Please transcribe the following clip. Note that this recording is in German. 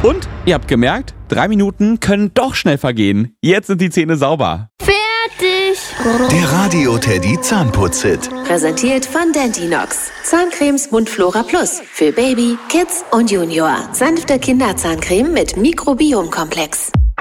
Und, ihr habt gemerkt, 3 Minuten können doch schnell vergehen. Jetzt sind die Zähne sauber. Fertig! Der Radio Teddy Zahnputz-Hit. Präsentiert von Dentinox. Zahncremes Mundflora Plus. Für Baby, Kids und Junior. Sanfte Kinderzahncreme mit Mikrobiomkomplex.